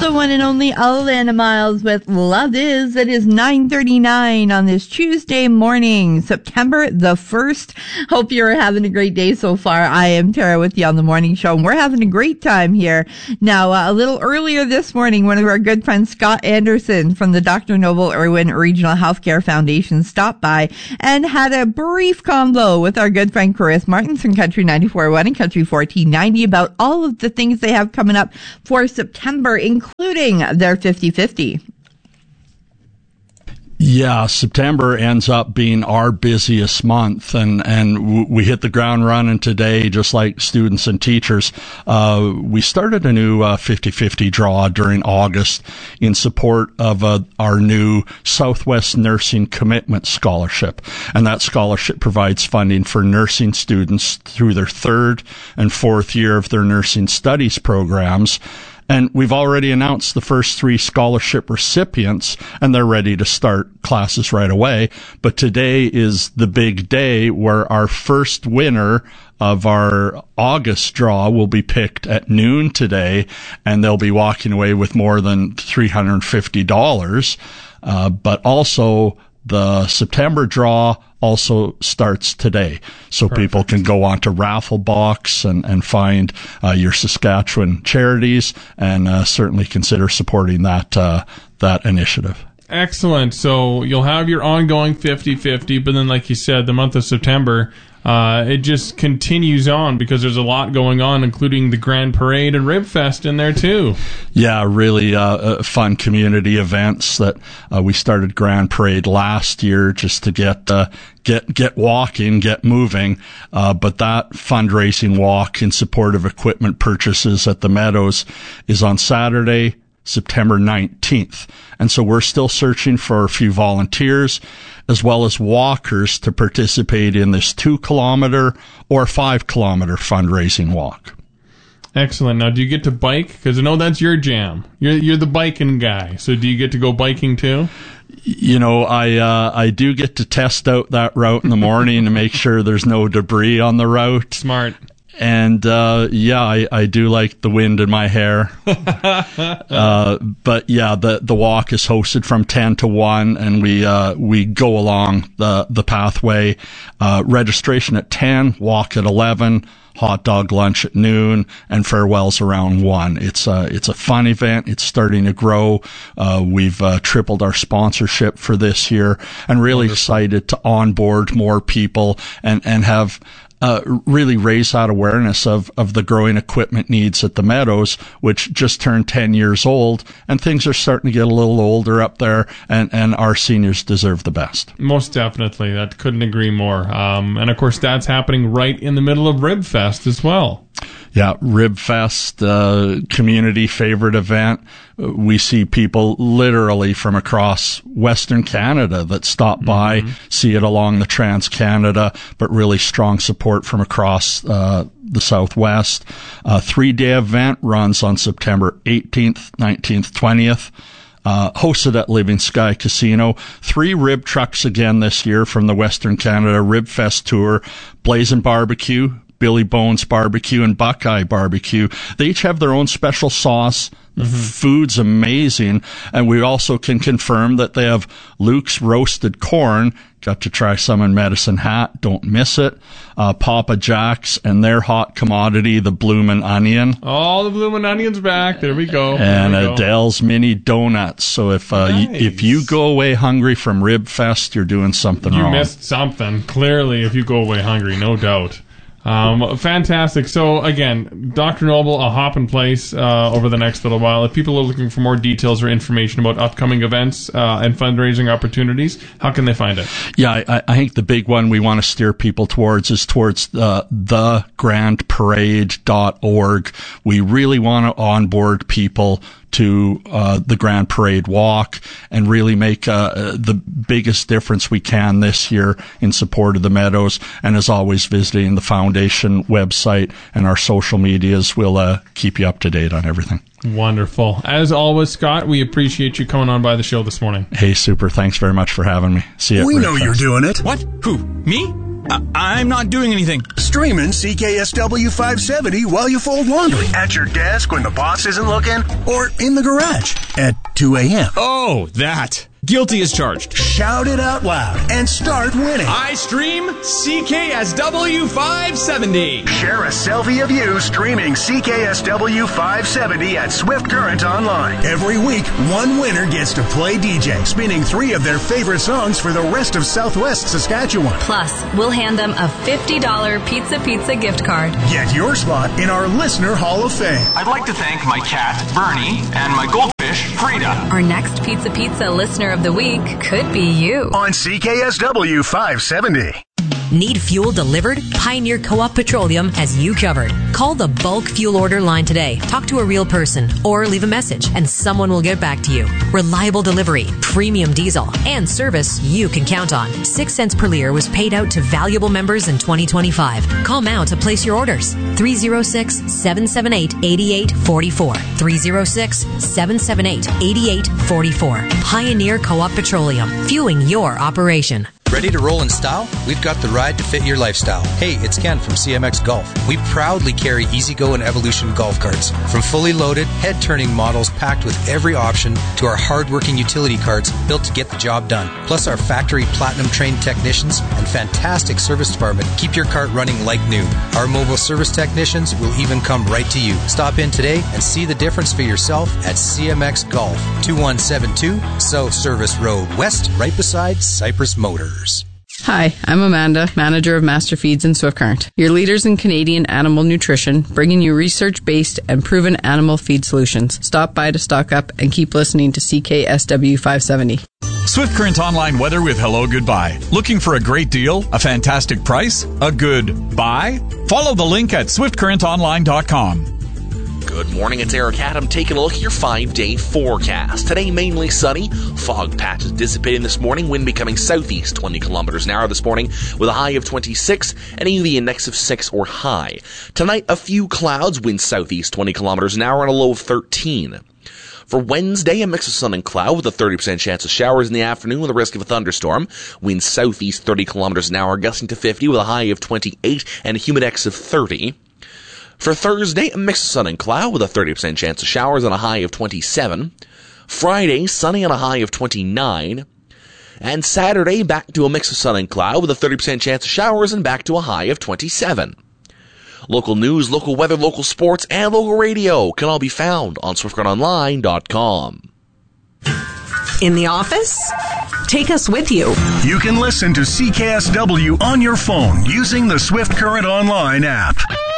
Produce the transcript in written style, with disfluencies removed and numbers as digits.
the one and only Alana Miles with Love Is. It is 9:39 on this Tuesday morning, September the 1st. Hope you're having a great day so far. I am Tara with you on the morning show, and we're having a great time here. Now, a little earlier this morning, one of our good friends, Scott Anderson from the Dr. Noble Irwin Regional Healthcare Foundation, stopped by and had a brief convo with our good friend Chris Martins from Country 94.1 and Country 1490 about all of the things they have coming up for September, including their 50-50. Yeah, September ends up being our busiest month, and we hit the ground running today, just like students and teachers. We started a new 50-50 draw during August in support of our new Southwest Nursing Commitment Scholarship, and that scholarship provides funding for nursing students through their third and fourth year of their nursing studies programs. And we've already announced the first 3 scholarship recipients, and they're ready to start classes right away. But today is the big day where our first winner of our August draw will be picked at noon today, and they'll be walking away with more than $350. But also, the September draw also starts today. So Perfect. People can go on to Rafflebox and find your Saskatchewan charities, and certainly consider supporting that initiative. Excellent. So you'll have your ongoing 50-50, but then, like you said, the month of September, it just continues on because there's a lot going on, including the Grand Parade and Rib Fest in there too. Yeah, really fun community events that we started Grand Parade last year just to get walking, get moving. But that fundraising walk in support of equipment purchases at the Meadows is on Saturday, September 19th. And so we're still searching for a few volunteers as well as walkers to participate in this 2-kilometer or 5-kilometer fundraising walk. Excellent. Now, do you get to bike? Because I know that's your jam. You're the biking guy. So do you get to go biking too? You know, I do get to test out that route in the morning to make sure there's no debris on the route. Smart. And, I do like the wind in my hair. But yeah, the walk is hosted from 10 to 1, and we go along the pathway. Registration at 10, walk at 11, hot dog lunch at noon, and farewells around 1. It's a fun event. It's starting to grow. We've tripled our sponsorship for this year, and really excited to onboard more people and have really raise that awareness of the growing equipment needs at the Meadows, which just turned 10 years old, and things are starting to get a little older up there, and our seniors deserve the best. Most definitely. That couldn't agree more. And of course, that's happening right in the middle of Rib Fest as well. Yeah, Rib Fest, community favorite event. We see people literally from across Western Canada that stop by, see it along the Trans-Canada, but really strong support from across the Southwest. 3-day event runs on September 18th, 19th, 20th. Hosted at Living Sky Casino. 3 rib trucks again this year from the Western Canada Rib Fest Tour. Blazing Barbecue, Billy Bones Barbecue, and Buckeye Barbecue. They each have their own special sauce. The food's amazing. And we also can confirm that they have Luke's Roasted Corn. Got to try some in Medicine Hat. Don't miss it. Papa Jack's and their hot commodity, the Bloomin' Onion. Oh, the Bloomin' Onion's back. There we go. And Adele's Mini Donuts. So if you go away hungry from Rib Fest, you're doing something wrong. You missed something, clearly, if you go away hungry, no doubt. Fantastic. So again, Dr. Noble, a hop in place over the next little while. If people are looking for more details or information about upcoming events and fundraising opportunities, how can they find it? Yeah, I think the big one we want to steer people towards is towards thegrandparade.org. We really want to onboard people to the Grand Parade Walk and really make the biggest difference we can this year in support of the Meadows. And as always, visiting the foundation website and our social medias will keep you up to date on everything. Wonderful. As always, Scott, we appreciate you coming on by the show this morning. Hey, super. Thanks very much for having me. See you. We know you're doing it. What? Who? Me? I'm not doing anything. Streaming CKSW 570 while you fold laundry. At your desk when the boss isn't looking. Or in the garage at 2 a.m. Oh, that. Guilty as charged. Shout it out loud and start winning. I stream CKSW 570. Share a selfie of you streaming CKSW 570 at Swift Current Online. Every week, one winner gets to play DJ, spinning 3 of their favorite songs for the rest of Southwest Saskatchewan. Plus, we'll hand them a $50 Pizza gift card. Get your spot in our Listener Hall of Fame. I'd like to thank my cat, Bernie, and my goldfish, Frida. Our next Pizza Listener of the Week could be you. On CKSW 570. Need fuel delivered? Pioneer Co-op Petroleum has you covered. Call the bulk fuel order line today. Talk to a real person or leave a message and someone will get back to you. Reliable delivery, premium diesel, and service you can count on. 6 cents per liter was paid out to valuable members in 2025. Call now to place your orders. 306-778-8844. 306-778-8844. Pioneer Co-op Petroleum. Fueling your operation. Ready to roll in style? We've got the ride to fit your lifestyle. Hey, it's Ken from CMX Golf. We proudly carry EasyGo and Evolution golf carts. From fully loaded, head-turning models packed with every option to our hard-working utility carts built to get the job done. Plus our factory platinum-trained technicians and fantastic service department keep your cart running like new. Our mobile service technicians will even come right to you. Stop in today and see the difference for yourself at CMX Golf, 2172 South Service Road West, right beside Cypress Motors. Hi, I'm Amanda, manager of Master Feeds in Swift Current, your leaders in Canadian animal nutrition, bringing you research-based and proven animal feed solutions. Stop by to stock up and keep listening to CKSW 570. Swift Current Online weather with Hello Goodbye. Looking for a great deal? A fantastic price? A good buy? Follow the link at swiftcurrentonline.com. Good morning, it's Eric Adam taking a look at your 5-day forecast. Today, mainly sunny. Fog patches dissipating this morning. Wind becoming southeast 20 kilometers an hour this morning with a high of 26 and a UV index of 6 or high. Tonight, a few clouds. Wind southeast 20 kilometers an hour and a low of 13. For Wednesday, a mix of sun and cloud with a 30% chance of showers in the afternoon with a risk of a thunderstorm. Wind southeast 30 kilometers an hour, gusting to 50 with a high of 28 and a humidex of 30. For Thursday, a mix of sun and cloud with a 30% chance of showers and a high of 27. Friday, sunny and a high of 29. And Saturday, back to a mix of sun and cloud with a 30% chance of showers and back to a high of 27. Local news, local weather, local sports, and local radio can all be found on SwiftCurrentOnline.com. In the office? Take us with you. You can listen to CKSW on your phone using the Swift Current Online app.